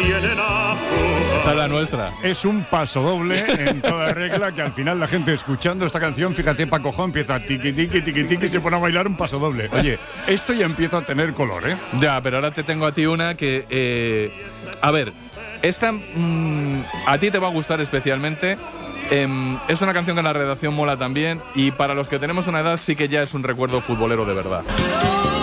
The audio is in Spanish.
vienen a jugar. Esta es la nuestra. Es un paso doble en toda regla que al final la gente escuchando esta canción, fíjate, Paco Jo empieza tiqui tiqui tiqui tiqui y se pone a bailar un paso doble. Oye, esto ya empieza a tener color, ¿eh? Ya, pero ahora te tengo a ti una que... a ver, esta a ti te va a gustar especialmente. Es una canción que en la redacción mola también y para los que tenemos una edad sí que ya es un recuerdo futbolero de verdad.